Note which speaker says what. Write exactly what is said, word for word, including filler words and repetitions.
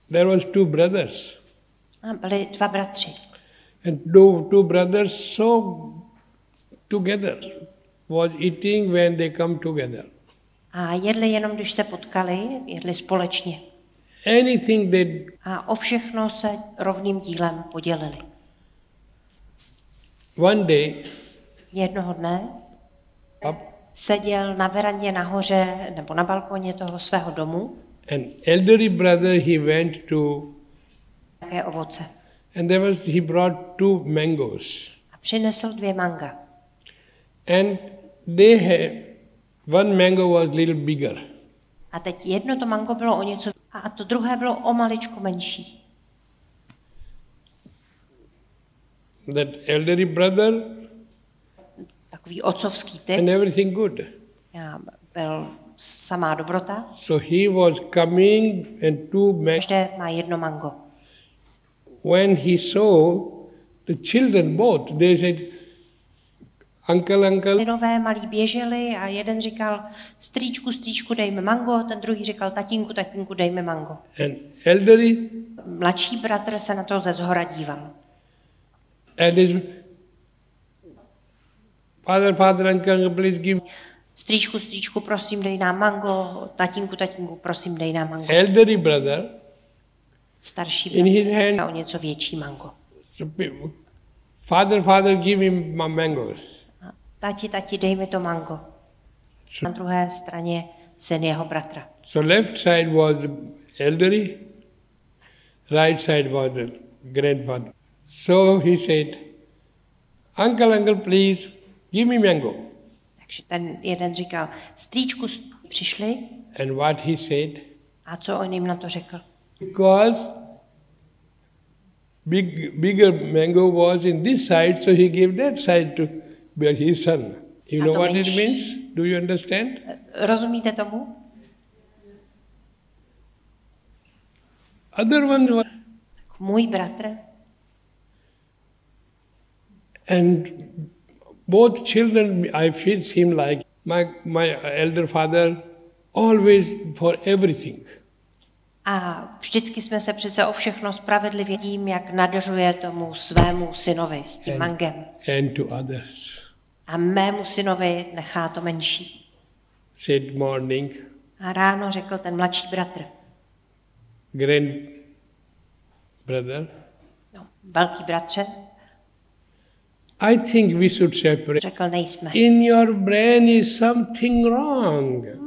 Speaker 1: there was two brothers.
Speaker 2: A byli dva bratři.
Speaker 1: And two, two brothers so together, was eating when they come together.
Speaker 2: A jedli jenom, když se potkali, jedli společně.
Speaker 1: Anything they...
Speaker 2: A o všechno se rovným dílem podělili.
Speaker 1: One day,
Speaker 2: Jednoho dne
Speaker 1: up,
Speaker 2: seděl na verandě nahoře nebo na balkoně toho svého domu.
Speaker 1: an elderly brother, he went to,
Speaker 2: Také ovoce.
Speaker 1: and there was, he brought two mangoes.
Speaker 2: A přinesl dvě manga.
Speaker 1: And they had, one mango was little bigger.
Speaker 2: A teď jedno to mango bylo o něco a to druhé bylo o maličku menší.
Speaker 1: That elderly brother,
Speaker 2: Takový otcovský typ.
Speaker 1: and everything good.
Speaker 2: Já byl samá dobrota.
Speaker 1: So he was coming and two mangoes.
Speaker 2: Každé má jedno mango.
Speaker 1: When he saw the children both, they said, uncle, uncle,
Speaker 2: Synové malí běželi a jeden říkal, strýčku, strýčku, dej mi mango, ten druhý říkal, tatínku, tatínku, dej mi mango.
Speaker 1: and elderly,
Speaker 2: Mladší bratr se na to ze zhora díval.
Speaker 1: and his father, father, uncle, uncle, please give.
Speaker 2: Strýčku, strýčku, prosím, dej nám mango, tatínku, tatínku, prosím, dej nám mango.
Speaker 1: Elderly brother,
Speaker 2: Starší
Speaker 1: in his
Speaker 2: bratr
Speaker 1: hand,
Speaker 2: o něco větší mango.
Speaker 1: so pe- father, father, give him ma- mangoes.
Speaker 2: A tati, tati, dej mi to mango. Na druhé straně syn jeho bratra.
Speaker 1: So left side was the elderly, right side was the grandfather. So he said, uncle, uncle, please give me mango.
Speaker 2: Takže ten jeden říkal, strýčku, přišli.
Speaker 1: And what he said,
Speaker 2: A co on jim na to řekl?
Speaker 1: because big, bigger mango was in this side, so he gave that side to his son. You know what it means? Do you understand?
Speaker 2: Rozumíte tomu?
Speaker 1: Other one was,
Speaker 2: Můj bratr.
Speaker 1: and both children, I feel seem like my, my elder father always for everything.
Speaker 2: A vždycky jsme se přece o všechno spravedlivě tím, jak nadařuje tomu svému synovi s tím mangem.
Speaker 1: And to others.
Speaker 2: A mému synovi nechá to menší.
Speaker 1: Said morning,
Speaker 2: A ráno řekl ten mladší bratr,
Speaker 1: grand brother,
Speaker 2: no, velký bratře,
Speaker 1: I think we should separate.
Speaker 2: řekl nejsme.
Speaker 1: In your brain is something wrong.